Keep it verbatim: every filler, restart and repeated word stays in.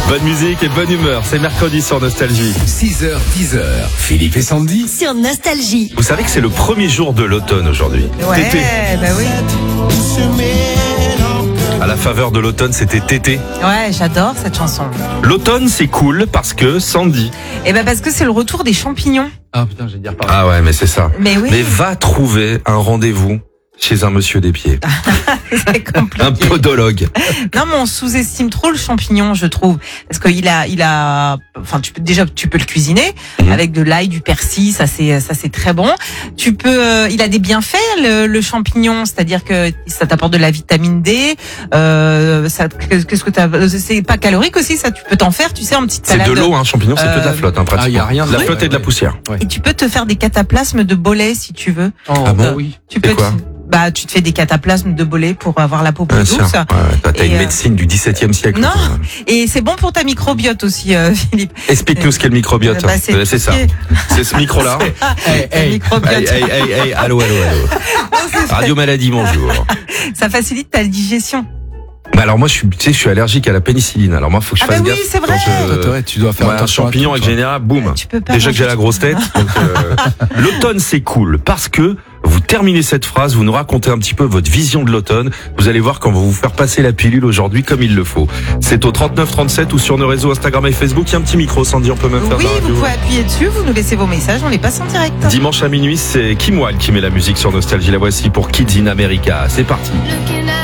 Bonne musique et bonne humeur, c'est mercredi sur Nostalgie. six heures, dix heures, Philippe et Sandy. Sur Nostalgie. Vous savez que c'est le premier jour de l'automne aujourd'hui. Ouais, Tété. bah oui. À la faveur de l'automne, c'était Tété. Ouais, j'adore cette chanson. L'automne, c'est cool parce que Sandy. Et ben parce que c'est le retour des champignons. Ah putain, j'ai dire pareil. Ah ouais, mais c'est ça. Mais oui. Mais va trouver un rendez-vous chez un monsieur des pieds. C'est compliqué. Un podologue. Non, mais on sous-estime trop le champignon, je trouve, parce qu'il a, il a, enfin, tu peux déjà, tu peux le cuisiner Mmh. avec de l'ail, du persil, ça c'est, ça c'est très bon. Tu peux, euh, il a des bienfaits le, le champignon, c'est-à-dire que ça t'apporte de la vitamine D. Euh, ça, qu'est-ce que t'as, c'est pas calorique aussi, ça, tu peux t'en faire, tu sais, en petite C'est salade. de l'eau, hein, champignon, c'est que de la Euh, flotte, hein, pratiquement. Ah, y a rien de la de- flotte ouais, et de la ouais. poussière. Et tu peux te faire des cataplasmes de bolet si tu veux. Oh, Ah bon bah oui. Tu C'est peux, quoi te- bah, tu te fais des cataplasmes de bolet pour avoir la peau plus Bien douce. sûr. Ouais, ouais. Toi, t'as Et, une euh, médecine du dix-septième siècle. Non. toi. Et c'est bon pour ta microbiote aussi, euh, Philippe. Explique-nous ce qu'est le microbiote. Euh, bah, c'est Euh, c'est tout ça. ce qui est- C'est ce micro-là. Hey, Ta hey. microbiote. Hey, hey, hey, hey, allô, allô, allô. Radio Maladie, bonjour. Ça facilite ta digestion. Bah alors moi, je suis, tu sais, je suis allergique à la pénicilline. Alors moi, faut que je Ah bah fasse oui, gaffe. c'est vrai. quand je- Toi, toi, ouais, tu dois faire Ouais, un attention à champignon tout, avec toi. général, boum. Tu peux pas Déjà que manger j'ai la tout. grosse tête. Donc, euh, l'automne, c'est cool parce que vous terminez cette phrase, vous nous racontez un petit peu votre vision de l'automne. Vous allez voir quand on va vous faire passer la pilule aujourd'hui comme il le faut. C'est au trente-neuf trente-sept ou sur nos réseaux Instagram et Facebook. Il y a un petit micro, Sandy, on peut même faire Oui, de la radio. vous pouvez appuyer dessus, vous nous laissez vos messages, on les passe en direct. Dimanche à minuit, c'est Kim Wilde qui met la musique sur Nostalgie. La voici pour Kids in America. C'est parti.